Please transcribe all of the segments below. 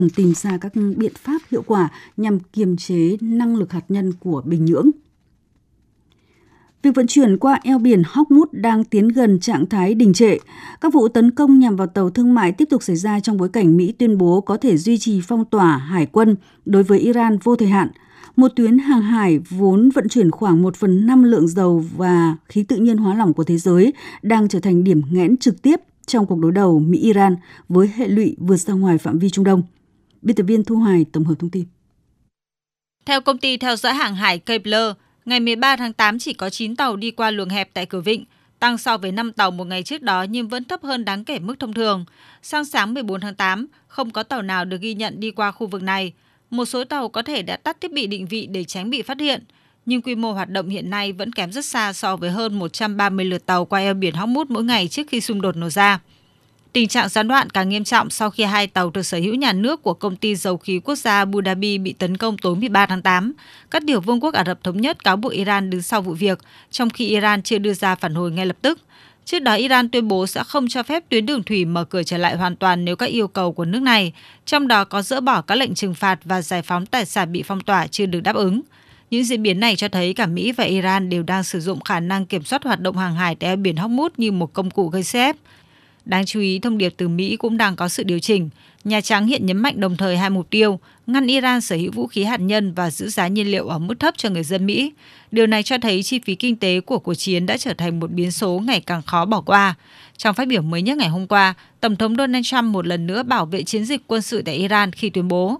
tìm ra các biện pháp hiệu quả nhằm kiềm chế năng lực hạt nhân của Bình Nhưỡng. Việc vận chuyển qua eo biển Hormuz đang tiến gần trạng thái đình trệ. Các vụ tấn công nhằm vào tàu thương mại tiếp tục xảy ra trong bối cảnh Mỹ tuyên bố có thể duy trì phong tỏa hải quân đối với Iran vô thời hạn. Một tuyến hàng hải vốn vận chuyển khoảng 1/5 lượng dầu và khí tự nhiên hóa lỏng của thế giới đang trở thành điểm nghẽn trực tiếp trong cuộc đối đầu Mỹ-Iran với hệ lụy vượt ra ngoài phạm vi Trung Đông. Biên tập viên Thu Hoài tổng hợp thông tin. Theo công ty theo dõi hàng hải Kepler, ngày 13 tháng 8 chỉ có 9 tàu đi qua luồng hẹp tại cửa vịnh, tăng so với 5 tàu một ngày trước đó nhưng vẫn thấp hơn đáng kể mức thông thường. Sang sáng 14 tháng 8, không có tàu nào được ghi nhận đi qua khu vực này. Một số tàu có thể đã tắt thiết bị định vị để tránh bị phát hiện, nhưng quy mô hoạt động hiện nay vẫn kém rất xa so với hơn 130 lượt tàu qua eo biển Hormuz mỗi ngày trước khi xung đột nổ ra. Tình trạng gián đoạn càng nghiêm trọng sau khi 2 tàu thuộc sở hữu nhà nước của công ty dầu khí quốc gia Abu Dhabi bị tấn công tối 13 tháng 8. Các tiểu vương quốc Ả Rập Thống Nhất cáo buộc Iran đứng sau vụ việc, trong khi Iran chưa đưa ra phản hồi ngay lập tức. Trước đó, Iran tuyên bố sẽ không cho phép tuyến đường thủy mở cửa trở lại hoàn toàn nếu các yêu cầu của nước này, trong đó có dỡ bỏ các lệnh trừng phạt và giải phóng tài sản bị phong tỏa chưa được đáp ứng. Những diễn biến này cho thấy cả Mỹ và Iran đều đang sử dụng khả năng kiểm soát hoạt động hàng hải tại eo biển Hormuz như một công cụ gây sức ép. Đáng chú ý, thông điệp từ Mỹ cũng đang có sự điều chỉnh. Nhà Trắng hiện nhấn mạnh đồng thời 2 mục tiêu, ngăn Iran sở hữu vũ khí hạt nhân và giữ giá nhiên liệu ở mức thấp cho người dân Mỹ. Điều này cho thấy chi phí kinh tế của cuộc chiến đã trở thành một biến số ngày càng khó bỏ qua. Trong phát biểu mới nhất ngày hôm qua, Tổng thống Donald Trump một lần nữa bảo vệ chiến dịch quân sự tại Iran khi tuyên bố: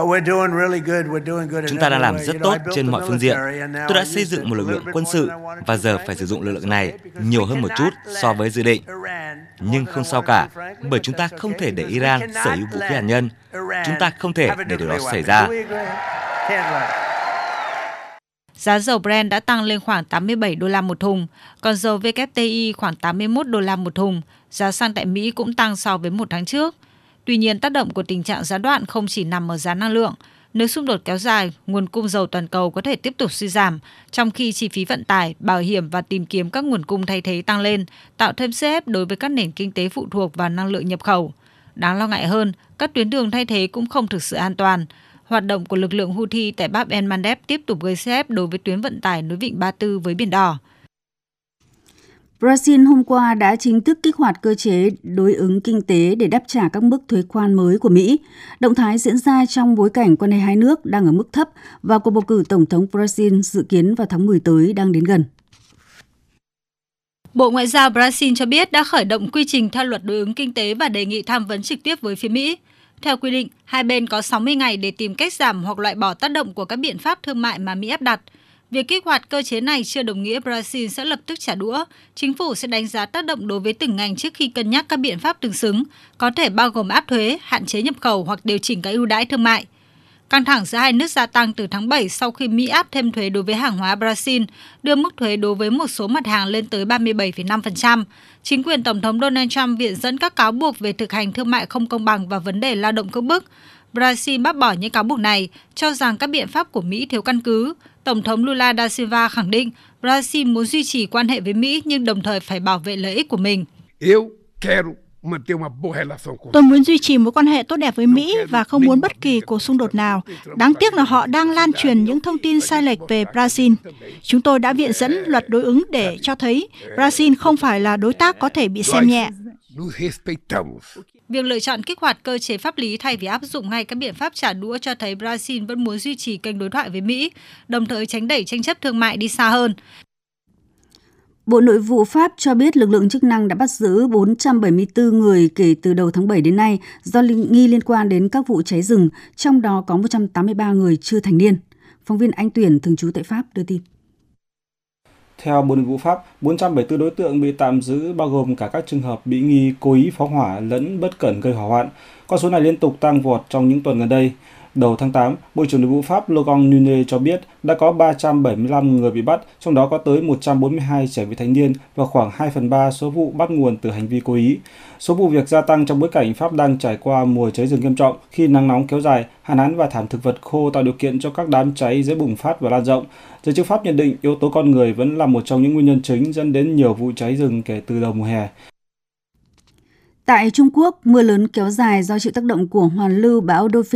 Chúng ta đang làm rất tốt trên mọi phương diện. Tôi đã xây dựng một lực lượng quân sự và giờ phải sử dụng lực lượng này nhiều hơn một chút so với dự định. Nhưng không sao cả, bởi chúng ta không thể để Iran sở hữu vũ khí hạt nhân. Chúng ta không thể để điều đó xảy ra. Giá dầu Brent đã tăng lên khoảng 87 đô la một thùng, còn dầu WTI khoảng 81 đô la một thùng. Giá xăng tại Mỹ cũng tăng so với một tháng trước. Tuy nhiên, tác động của tình trạng gián đoạn không chỉ nằm ở giá năng lượng. Nếu xung đột kéo dài, nguồn cung dầu toàn cầu có thể tiếp tục suy giảm, trong khi chi phí vận tải, bảo hiểm và tìm kiếm các nguồn cung thay thế tăng lên, tạo thêm sức ép đối với các nền kinh tế phụ thuộc vào năng lượng nhập khẩu. Đáng lo ngại hơn, các tuyến đường thay thế cũng không thực sự an toàn. Hoạt động của lực lượng Houthi tại Bab el-Mandeb tiếp tục gây sức ép đối với tuyến vận tải nối vịnh Ba Tư với Biển Đỏ. Brazil hôm qua đã chính thức kích hoạt cơ chế đối ứng kinh tế để đáp trả các mức thuế quan mới của Mỹ. Động thái diễn ra trong bối cảnh quan hệ hai nước đang ở mức thấp và cuộc bầu cử tổng thống Brazil dự kiến vào tháng 10 tới đang đến gần. Bộ Ngoại giao Brazil cho biết đã khởi động quy trình theo luật đối ứng kinh tế và đề nghị tham vấn trực tiếp với phía Mỹ. Theo quy định, hai bên có 60 ngày để tìm cách giảm hoặc loại bỏ tác động của các biện pháp thương mại mà Mỹ áp đặt. Việc kích hoạt cơ chế này chưa đồng nghĩa Brazil sẽ lập tức trả đũa. Chính phủ sẽ đánh giá tác động đối với từng ngành trước khi cân nhắc các biện pháp tương xứng, có thể bao gồm áp thuế, hạn chế nhập khẩu hoặc điều chỉnh các ưu đãi thương mại. Căng thẳng giữa hai nước gia tăng từ tháng 7 sau khi Mỹ áp thêm thuế đối với hàng hóa Brazil, đưa mức thuế đối với một số mặt hàng lên tới 37,5%. Chính quyền Tổng thống Donald Trump viện dẫn các cáo buộc về thực hành thương mại không công bằng và vấn đề lao động cưỡng bức. Brazil bác bỏ những cáo buộc này, cho rằng các biện pháp của Mỹ thiếu căn cứ. Tổng thống Lula da Silva khẳng định Brazil muốn duy trì quan hệ với Mỹ nhưng đồng thời phải bảo vệ lợi ích của mình. Tôi muốn duy trì mối quan hệ tốt đẹp với Mỹ và không muốn bất kỳ cuộc xung đột nào. Đáng tiếc là họ đang lan truyền những thông tin sai lệch về Brazil. Chúng tôi đã viện dẫn luật đối ứng để cho thấy Brazil không phải là đối tác có thể bị xem nhẹ. Việc lựa chọn kích hoạt cơ chế pháp lý thay vì áp dụng ngay các biện pháp trả đũa cho thấy Brazil vẫn muốn duy trì kênh đối thoại với Mỹ, đồng thời tránh đẩy tranh chấp thương mại đi xa hơn. Bộ Nội vụ Pháp cho biết lực lượng chức năng đã bắt giữ 474 người kể từ đầu tháng 7 đến nay do nghi liên quan đến các vụ cháy rừng, trong đó có 183 người chưa thành niên. Phóng viên Anh Tuyển thường trú tại Pháp đưa tin. Theo Bộ Nội vụ Pháp, 474 đối tượng bị tạm giữ bao gồm cả các trường hợp bị nghi cố ý phóng hỏa lẫn bất cẩn gây hỏa hoạn. Con số này liên tục tăng vọt trong những tuần gần đây. Đầu tháng 8, Bộ trưởng Nội vụ Pháp Laurent Nunez cho biết đã có 375 người bị bắt, trong đó có tới 142 trẻ vị thành niên và khoảng 2/3 số vụ bắt nguồn từ hành vi cố ý. Số vụ việc gia tăng trong bối cảnh Pháp đang trải qua mùa cháy rừng nghiêm trọng khi nắng nóng kéo dài, hạn hán và thảm thực vật khô tạo điều kiện cho các đám cháy dễ bùng phát và lan rộng. Giới chức Pháp nhận định yếu tố con người vẫn là một trong những nguyên nhân chính dẫn đến nhiều vụ cháy rừng kể từ đầu mùa hè. Tại Trung Quốc, mưa lớn kéo dài do chịu tác động của hoàn lưu bão Dophine